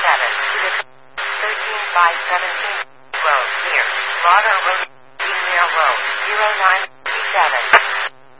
to the 13 by 17 road near Lauder Road.